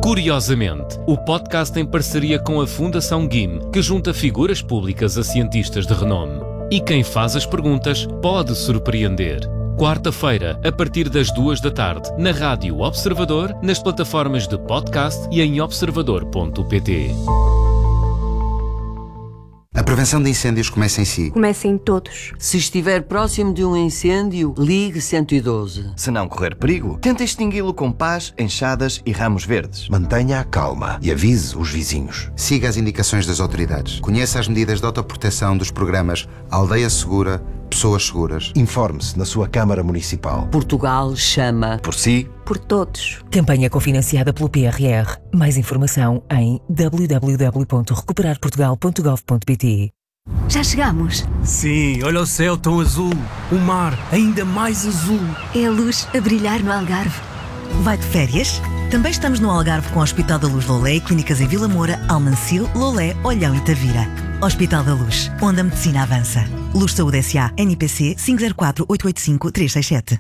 Curiosamente, o podcast em parceria com a Fundação GIM, que junta figuras públicas a cientistas de renome. E quem faz as perguntas pode surpreender. Quarta-feira, a partir das 14h, na Rádio Observador, nas plataformas de podcast e em observador.pt. A prevenção de incêndios começa em si. Começa em todos. Se estiver próximo de um incêndio, ligue 112. Se não correr perigo, tente extingui-lo com pás, enxadas e ramos verdes. Mantenha a calma e avise os vizinhos. Siga as indicações das autoridades. Conheça as medidas de autoproteção dos programas Aldeia Segura, Pessoas Seguras. Informe-se na sua Câmara Municipal. Portugal chama Por si, Por todos. Campanha cofinanciada pelo PRR. Mais informação em www.recuperarportugal.gov.pt. Já chegamos. Sim, olha o céu tão azul. O mar ainda mais azul. É a luz a brilhar no Algarve. Vai de férias? Também estamos no Algarve com o Hospital da Luz Lolé e clínicas em Vila Moura, Almancil, Lolé, Olhão e Tavira. Hospital da Luz, onde a medicina avança. Luz Saúde S.A. NPC 504 885 367.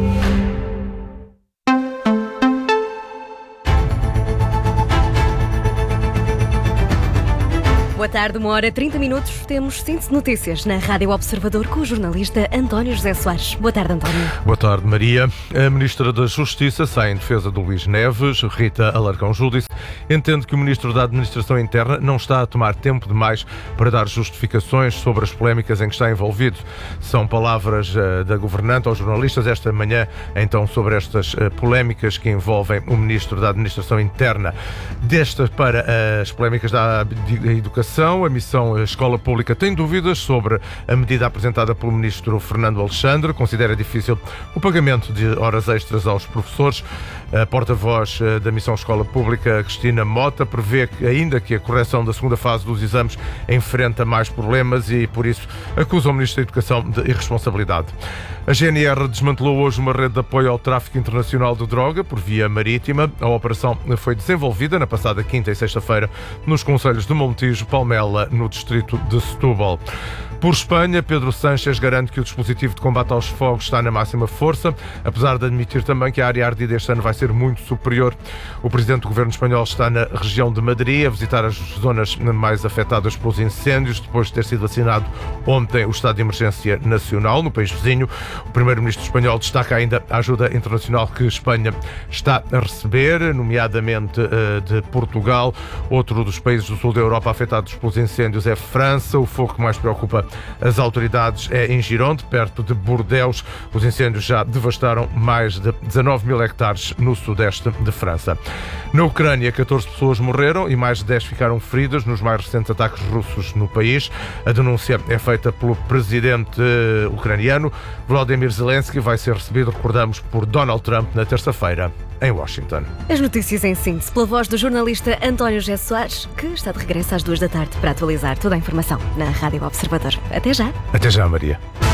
Boa tarde, 1h30. Temos síntese de notícias na Rádio Observador com o jornalista António José Soares. Boa tarde, António. Boa tarde, Maria. A Ministra da Justiça sai em defesa do Luís Neves. Rita Alarcão Júdice entende que o Ministro da Administração Interna não está a tomar tempo demais para dar justificações sobre as polémicas em que está envolvido. São palavras da governante aos jornalistas esta manhã, então, sobre estas polémicas que envolvem o Ministro da Administração Interna. Destas para as polémicas da educação, a missão Escola Pública tem dúvidas sobre a medida apresentada pelo Ministro Fernando Alexandre. Considera difícil o pagamento de horas extras aos professores. A porta-voz da missão Escola Pública, Cristina Mota, prevê que, ainda que a correção da segunda fase dos exames enfrenta mais problemas e, por isso, acusa o Ministro da Educação de irresponsabilidade. A GNR desmantelou hoje uma rede de apoio ao tráfico internacional de droga por via marítima. A operação foi desenvolvida na passada quinta e sexta-feira nos concelhos de Montijo, Palmela, no distrito de Setúbal. Por Espanha, Pedro Sánchez garante que o dispositivo de combate aos fogos está na máxima força, apesar de admitir também que a área ardida este ano vai ser muito superior. O presidente do governo espanhol está na região de Madrid a visitar as zonas mais afetadas pelos incêndios, depois de ter sido assinado ontem o estado de emergência nacional no país vizinho. O primeiro-ministro espanhol destaca ainda a ajuda internacional que Espanha está a receber, nomeadamente de Portugal. Outro dos países do sul da Europa afetados pelos incêndios é França. O fogo que mais preocupa as autoridades é em Gironde, perto de Bordeaux. Os incêndios já devastaram mais de 19 mil hectares no sudeste de França. Na Ucrânia, 14 pessoas morreram e mais de 10 ficaram feridas nos mais recentes ataques russos no país. A denúncia é feita pelo presidente ucraniano. Volodymyr Zelensky vai ser recebido, recordamos, por Donald Trump na terça-feira em Washington. As notícias em síntese pela voz do jornalista António José Soares, que está de regresso às 2 da tarde para atualizar toda a informação na Rádio Observador. Até já. Até já, Maria.